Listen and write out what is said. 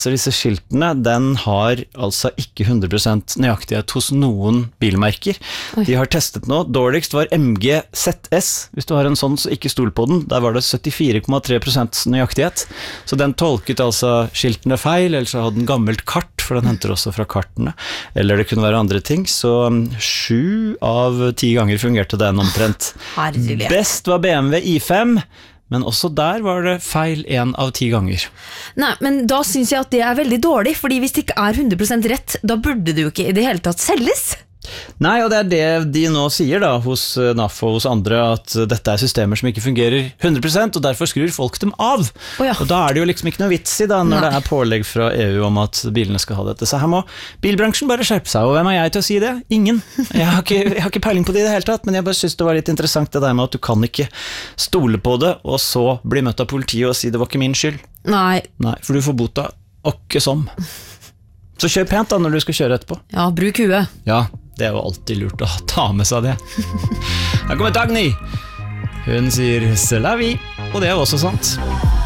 Så disse skiltene, den har altså ikke 100% nøyaktighet hos noen bilmerker. De har testet nå. Dårligst var MG ZS. Hvis du har en sånn, så ikke stol på den. Der var det 74,3% nøyaktighet. Så den tolket altså skiltene feil, eller så hadde den gammelt kart, for den henter også fra kartene. Eller det kunne være andre ting. Så 7 av 10 ganger fungerte den omtrent. Herlig. Best var BMW i5. Men også der var det feil 1 av 10 ganger. Nei, men da synes jeg at det veldig dårlig, fordi hvis det ikke 100% rett, da burde det jo ikke i det hele tatt selges. Nei, og det det de nå sier da, hos NAF og hos andre, at dette systemer som ikke fungerer 100%, og derfor skrur folk dem av. Ja. Og da det jo liksom ikke noe vits i da, når det pålegg fra EU om at bilene skal ha dette. Så her må bilbransjen bare skjerpe seg, og hvem jeg til å si det? Ingen. Jeg har ikke peiling på det i det hele tatt, men jeg bare synes det var litt interessant det der med at du kan ikke stole på det, og så bli møtt av politiet og si det var ikke min skyld. Nei, for du får bota åkke som. Så kjør pent da når du skal kjøre etterpå. ja, bruk huet. Ja, det jo alltid lurt å ta med seg det. Her kommer Dagny. Hun sier «C'est la vie», og det jo også sant.